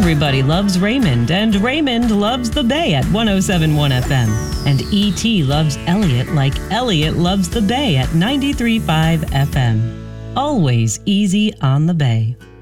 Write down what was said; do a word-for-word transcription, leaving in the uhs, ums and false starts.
Everybody loves Raymond, and Raymond loves the Bay at one oh seven point one F M. And E T loves Elliott like Elliott loves the Bay at ninety-three point five F M. Always easy on the Bay.